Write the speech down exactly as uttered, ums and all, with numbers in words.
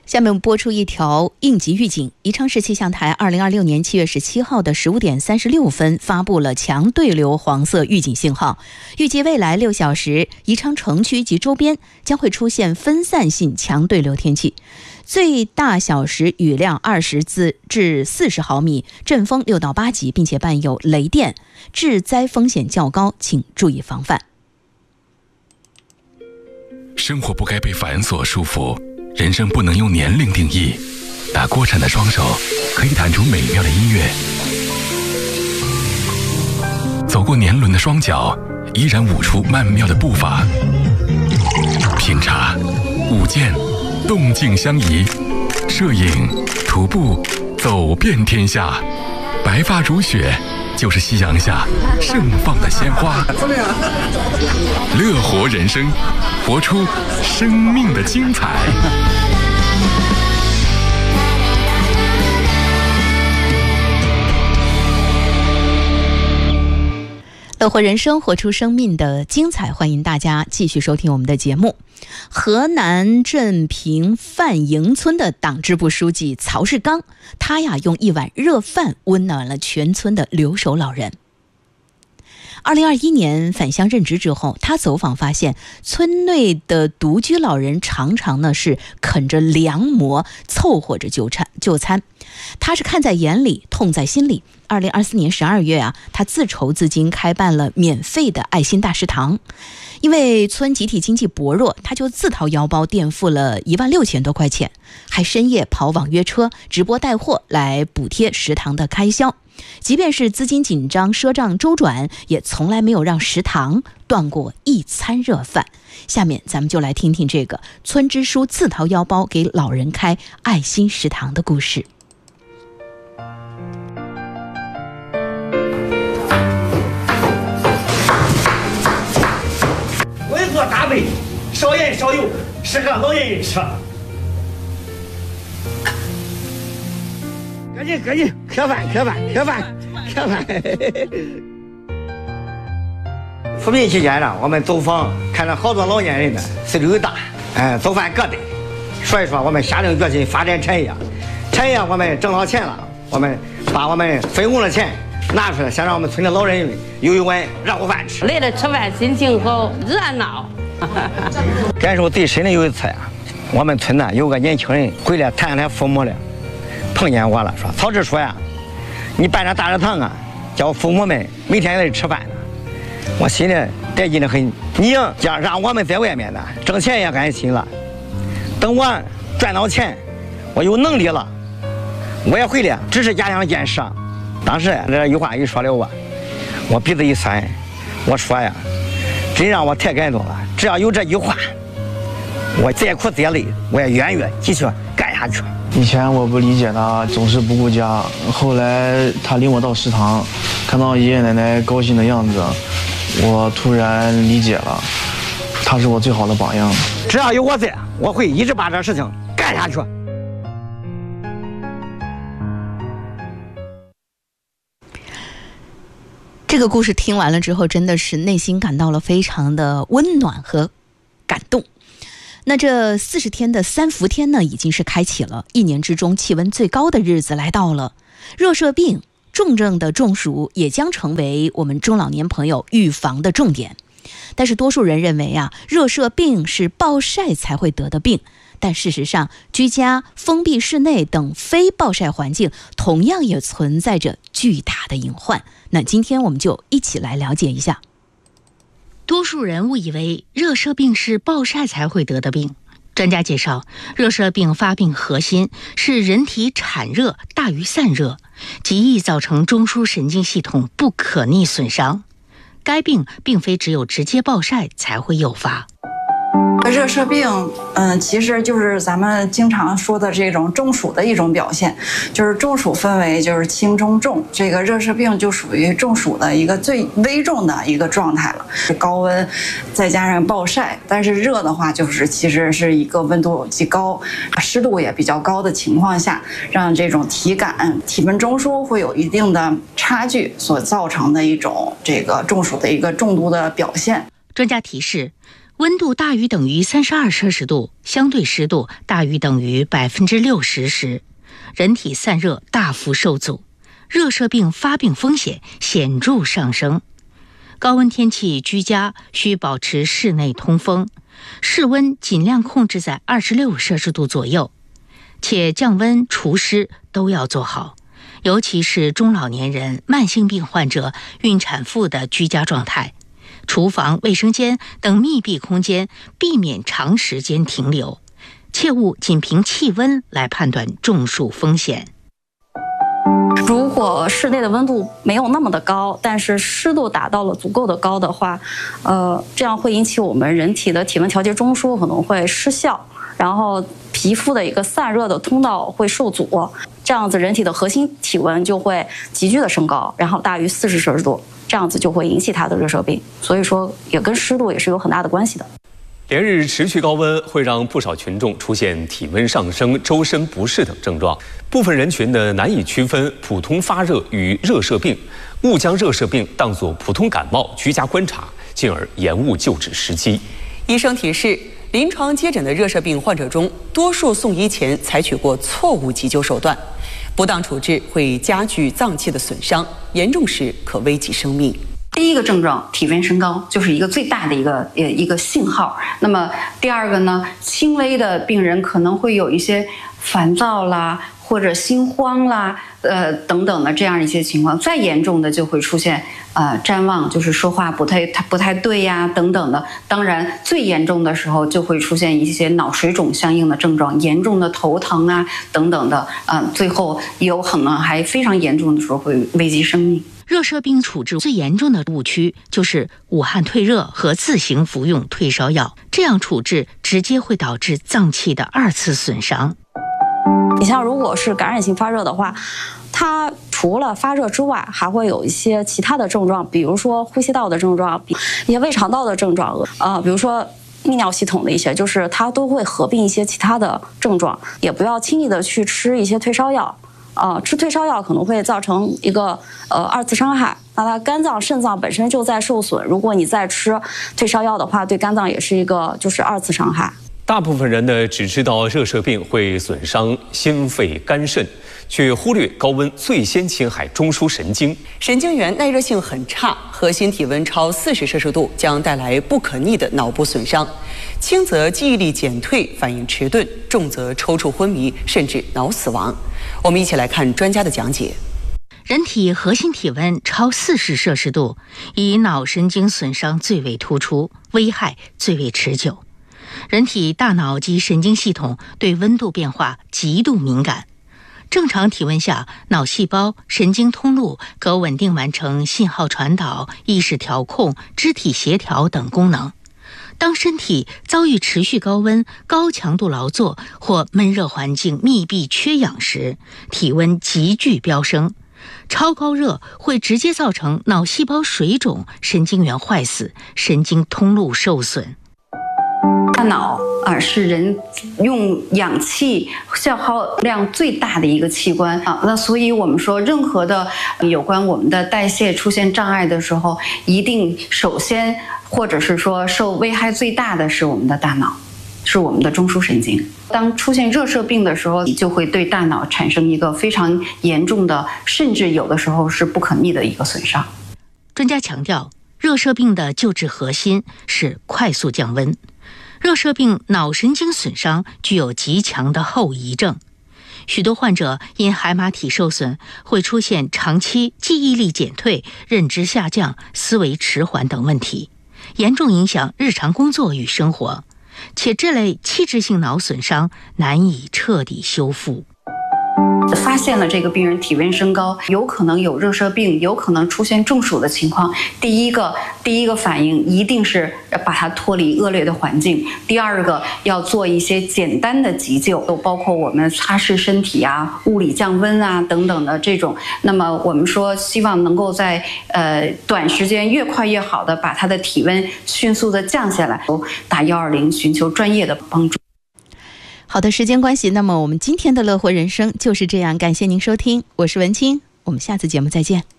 下面播出一条应急预警。宜昌市气象台二零二六年七月十七号的十五点三十六分发布了强对流黄色预警信号，预计未来六小时，宜昌城区及周边将会出现分散性强对流天气，最大小时雨量二十至四十毫米，阵风六到八级，并且伴有雷电，致灾风险较高，请注意防范。 生活不该被繁琐束缚，人生不能用年龄定义。打锅铲的双手可以弹出美妙的音乐，走过年轮的双脚依然舞出曼妙的步伐。品茶、舞剑，动静相宜；摄影、徒步，走遍天下。白发如雪，就是夕阳下盛放的鲜花。乐活人生，活出生命的精彩。 乐活人生，活出生命的精彩。欢迎大家继续收听我们的节目。河南镇平范营村的党支部书记曹世刚，他呀用一碗热饭温暖了全村的留守老人。二零二一年返乡任职之后，他走访发现，村内的独居老人常常呢是啃着凉馍，凑合着就餐就餐。他是看在眼里，痛在心里。二零二四年十二月啊，他自筹资金开办了免费的爱心大食堂。因为村集体经济薄弱，他就自掏腰包垫付了一万六千多块钱，还深夜跑网约车直播带货来补贴食堂的开销。即便是资金紧张，赊账周转，也从来没有让食堂断过一餐热饭。下面咱们就来听听这个村支书自掏腰包给老人开爱心食堂的故事。 温做大杯，少盐少油，适合老年人吃。赶紧赶紧，磕饭磕饭磕饭磕饭！扶贫期间呢，我们走访看到好多老年人呢，岁数又大，哎，做饭各得。所以说，我们下定决心发展产业。产业我们挣到钱了，我们把我们分红的钱拿出来，想让我们村的老人有一碗热乎饭吃。 来了吃饭心情好，热闹。 感受最深的有一次呀，我们村呢有个年轻人回来谈谈父母了。碰见我了，说曹支书呀，你办这大食堂啊，叫父母们每天在这吃饭呢。我心里带劲的很。你将让我们在外面呢挣钱也安心了，等我赚到钱，我有能力了，我也回来支持家乡建设。当时这句话一说了我，我鼻子一酸，我说呀，真让我太感动了。只要有这句话，我再苦再累，我也愿意继续干下去。 以前我不理解他，总是不顾家。后来他领我到食堂，看到爷爷奶奶高兴的样子，我突然理解了，他是我最好的榜样。 只要有我在，我会一直把这事情干下去。 这个故事听完了之后，真的是内心感到了非常的温暖和感动。那这四十天的三伏天呢，已经是开启了，一年之中气温最高的日子来到了。热射病、重症的中暑也将成为我们中老年朋友预防的重点。但是多数人认为啊，热射病是暴晒才会得的病，但事实上，居家、封闭室内等非暴晒环境同样也存在着巨大的隐患。那今天我们就一起来了解一下。 多数人误以为热射病是暴晒才会得的病。专家介绍，热射病发病核心是人体产热大于散热，极易造成中枢神经系统不可逆损伤。该病并非只有直接暴晒才会诱发。 热射病，嗯，其实就是咱们经常说的这种中暑的一种表现，就是中暑分为就是轻中重，这个热射病就属于中暑的一个最危重的一个状态了，是高温再加上暴晒，但是热的话就是其实是一个温度极高、湿度也比较高的情况下，让这种体感、体温中枢会有一定的差距，所造成的一种这个中暑的一个重度的表现。 专家提示， 温度大于等于三十二摄氏度，相对湿度大于等于百分之六十时，人体散热大幅受阻，热射病发病风险显著上升。高温天气居家需保持室内通风，室温尽量控制在二十六摄氏度左右，且降温除湿都要做好，尤其是中老年人、慢性病患者、孕产妇的居家状态。厨房、卫生间等密闭空间避免长时间停留，切勿仅凭气温来判断中暑风险。 如果室内的温度没有那么的高，但是湿度达到了足够的高的话，呃，这样会引起我们人体的体温调节中枢可能会失效，然后皮肤的一个散热的通道会受阻，这样子人体的核心体温就会急剧的升高，然后大于四十摄氏度，这样子就会引起它的热射病。所以说，也跟湿度也是有很大的关系的。 连日持续高温会让不少群众出现体温上升、周身不适等症状，部分人群呢难以区分普通发热与热射病，误将热射病当作普通感冒，居家观察，进而延误救治时机。 医生提示，临床接诊的热射病患者中，多数送医前采取过错误急救手段，不当处置会加剧脏器的损伤，严重时可危及生命。 第一个症状，体温升高，就是一个最大的一个呃一个信号。那么第二个呢，轻微的病人可能会有一些烦躁啦，或者心慌啦，呃等等的这样一些情况。再严重的就会出现呃谵妄，就是说话不太不太对呀等等的。当然最严重的时候就会出现一些脑水肿相应的症状，严重的头疼啊等等的，嗯、呃，最后有可能还非常严重的时候会危及生命。 热射病处置最严重的误区就是捂汗退热和自行服用退烧药，这样处置直接会导致脏器的二次损伤。 你像如果是感染性发热的话，它除了发热之外，还会有一些其他的症状，比如说呼吸道的症状，一些胃肠道的症状，啊、呃，比如说泌尿系统的一些，就是它都会合并一些其他的症状，也不要轻易的去吃一些退烧药。啊、呃，吃退烧药可能会造成一个呃二次伤害。那它肝脏、肾脏本身就在受损，如果你再吃退烧药的话，对肝脏也是一个就是二次伤害。 大部分人呢只知道热射病会损伤心肺肝肾，却忽略高温最先侵害中枢神经。 神经元耐热性很差，核心体温超四十摄氏度将带来不可逆的脑部损伤，轻则记忆力减退、反应迟钝，重则抽搐昏迷，甚至脑死亡。我们一起来看专家的讲解。 人体核心体温超四十摄氏度，以脑神经损伤最为突出，危害最为持久。人体大脑及神经系统对温度变化极度敏感，正常体温下，脑细胞、神经通路可稳定完成信号传导、意识调控、肢体协调等功能。当身体遭遇持续高温、高强度劳作或闷热环境密闭缺氧时，体温急剧飙升。超高热会直接造成脑细胞水肿、神经元坏死、神经通路受损。 大脑啊、呃、是人用氧气消耗量最大的一个器官啊，那所以我们说，任何的有关我们的代谢出现障碍的时候，一定首先或者是说受危害最大的是我们的大脑，是我们的中枢神经。当出现热射病的时候，就会对大脑产生一个非常严重的，甚至有的时候是不可逆的一个损伤。 专家强调，热射病的救治核心是快速降温。热射病脑神经损伤具有极强的后遗症，许多患者因海马体受损会出现长期记忆力减退、认知下降、思维迟缓等问题，严重影响日常工作与生活，且这类器质性脑损伤难以彻底修复。 发现了这个病人体温升高，有可能有热射病，有可能出现中暑的情况，第一个第一个反应一定是把它脱离恶劣的环境，第二个要做一些简单的急救，包括我们擦拭身体啊、物理降温啊等等的这种。那么我们说，希望能够在呃短时间越快越好的把他的体温迅速的降下来，打幺二零寻求专业的帮助。 好的，时间关系，那么我们今天的乐活人生就是这样，感谢您收听，我是文清，我们下次节目再见。